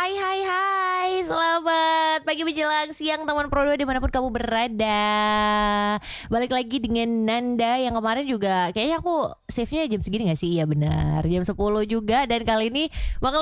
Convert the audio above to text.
Hai, selamat pagi menjelang siang teman Pro 2 dimanapun kamu berada. Balik lagi dengan Nanda yang kemarin juga kayaknya aku save-nya jam segini gak sih? Iya benar, jam 10 juga. Dan kali ini bakal